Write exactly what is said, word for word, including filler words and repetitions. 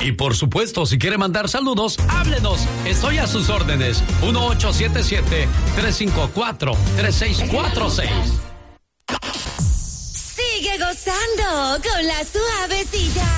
Y por supuesto, si quiere mandar saludos, háblenos. Estoy a sus órdenes. uno ocho siete siete, tres cinco cuatro, tres seis cuatro seis. Sigue gozando con la suavecilla.